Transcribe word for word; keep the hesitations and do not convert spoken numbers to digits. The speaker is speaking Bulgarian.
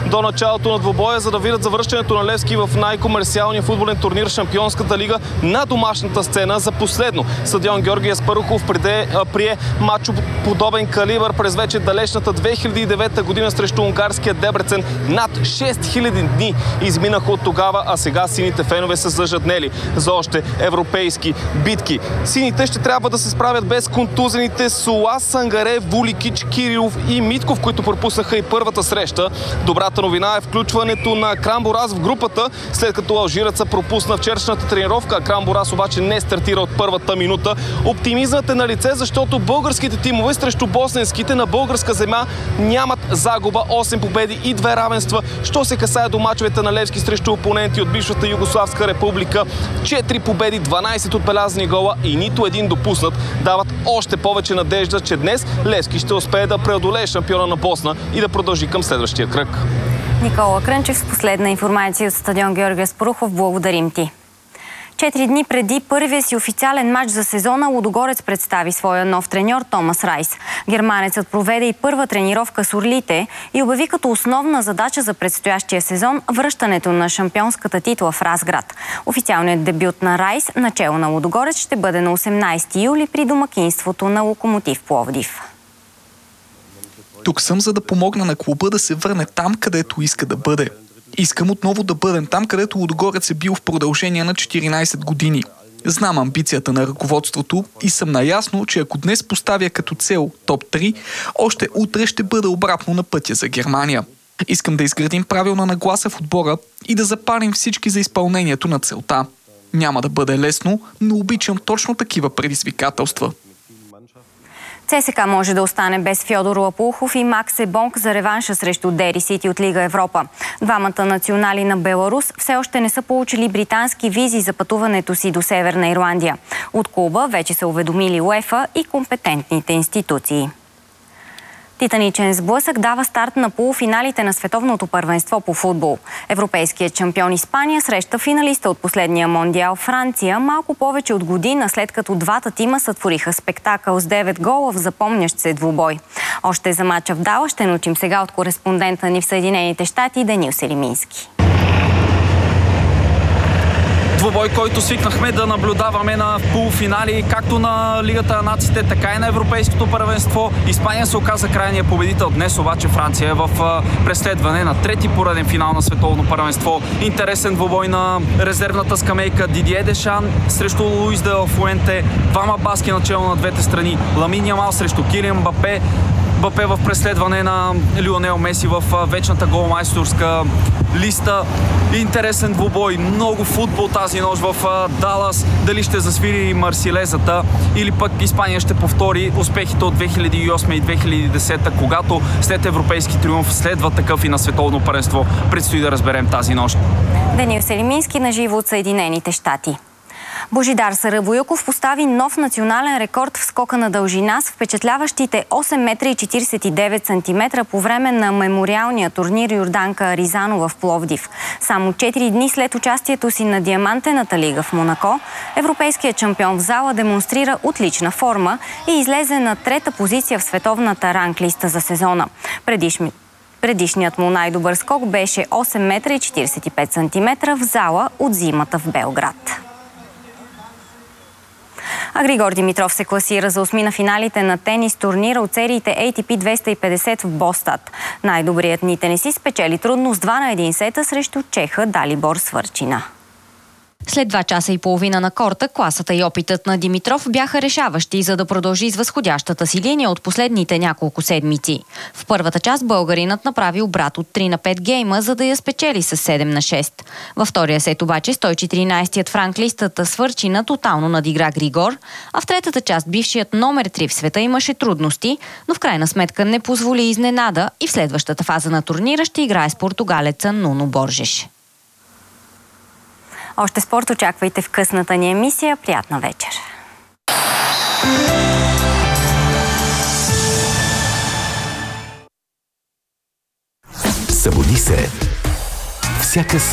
до началото на двубоя, за да видят завръщането на Левски в най-комерциалния футболен турнир Шампионската лига на домашната сцена за последно. Стадион Георги Аспарухов прие матч подобен калибър през вече далечната две хиляди и девета година срещу унгарския Дебрецен. Над шест хиляди дни изминаха от тогава, а сега сините фенове са зажаднели за още европейски битки. Сините ще трябва да се справят без контузените Сула, Сангаре, Вуликич, Кирилов и Митков, които пропуснаха и първата среща. Добрата новина е включването на Крам Борас в групата, след като алжиреца пропусна вчерашната тренировка. Крам Борас обаче не стартира от първата минута. Оптимизмът е на лице, защото българските тимове срещу босненските на българска земя нямат загуба, осем победи и две равенства. Що се касае до мачовете на Левски срещу опоненти от бившата Югославска република, четири победи, дванайсет отбелязани гола и нито един допуснат дават още повече надежда, че днес Левски ще успее да преодолее шампиона на Босна и да продължи към следващия кръг. Никола Крънчев с последна информация от стадион Георги Аспарухов. Благодарим ти. Четири дни преди първия си официален матч за сезона, Лудогорец представи своя нов треньор Томас Райс. Германецът проведе и първа тренировка с орлите и обяви като основна задача за предстоящия сезон връщането на шампионската титла в Разград. Официалният дебют на Райс начело на Лудогорец ще бъде на осемнайсети юли при домакинството на Локомотив Пловдив. Тук съм, за да помогна на клуба да се върне там, където иска да бъде. Искам отново да бъдем там, където Лудогорец е бил в продължение на четиринайсет години. Знам амбицията на ръководството и съм наясно, че ако днес поставя като цел топ три, още утре ще бъда обратно на пътя за Германия. Искам да изградим правилна нагласа в отбора и да запалим всички за изпълнението на целта. Няма да бъде лесно, но обичам точно такива предизвикателства. ЦСКА може да остане без Фьодор Лапулхов и Макс Ебонг за реванша срещу Дери Сити от Лига Европа. Двамата национали на Беларус все още не са получили британски визи за пътуването си до Северна Ирландия. От клуба вече са уведомили УЕФА и компетентните институции. Титаничен сблъсък дава старт на полуфиналите на световното първенство по футбол. Европейският шампион Испания среща финалиста от последния мондиал Франция малко повече от година, след като двата тима сътвориха спектакъл с девет гола в запомнящ се двубой. Още за мача в Дала ще научим сега от кореспондента ни в Съединените щати Данил Селимински. Двубой, който свикнахме да наблюдаваме на полуфинали, както на Лигата на нациите, така и на Европейското първенство. Испания се оказа крайния победител. Днес обаче Франция е в преследване на трети пореден финал на световно първенство. Интересен двубой на резервната скамейка. Дидие Дешан срещу Луис де ла Фуенте. Двама баски начело на двете страни. Ламин Ямал срещу Килиан Мбапе. Мбапе в преследване на Лионел Меси в вечната голмайсторска листа. Интересен двубой, много футбол тази нощ в Далас. Дали ще засвири Марсилезата или пък Испания ще повтори успехите от две хиляди и осма и две хиляди и десета, когато след европейски триумф следва такъв и на световно първенство. Предстои да разберем тази нощ. Данил Селимински на живо от Съединените щати. Божидар Сарабоюков постави нов национален рекорд в скока на дължина с впечатляващите осем метра и четирийсет и девет сантиметра по време на мемориалния турнир Йорданка Аризанова в Пловдив. Само четири дни след участието си на Диамантената лига в Монако, европейският шампион в зала демонстрира отлична форма и излезе на трета позиция в световната ранглиста за сезона. Предишни Предишният му най-добър скок беше осем метра и четирийсет и пет сантиметра в зала от зимата в Белград. А Григор Димитров се класира за осми на финалите на тенис турнира от сериите Ей Ти Пи двеста и петдесет в Бостад. Най-добрият ни тенисист спечели трудно с два на един сета срещу чеха Далибор Свърчина. След два часа и половина на корта, класата и опитът на Димитров бяха решаващи, за да продължи с възходящата си линия от последните няколко седмици. В първата част българинът направи обрат от три на пет гейма, за да я спечели с седем на шест. Във втория сет обаче сто и четиринайсетият в ранглистата Свърчина тотално надигра Григор, а в третата част бившият номер три в света имаше трудности, но в крайна сметка не позволи изненада и в следващата фаза на турнира ще играе с португалеца Нуно Боржеш. Още спорт очаквайте в късната ни емисия. Приятна вечер! Събуди се! Всяка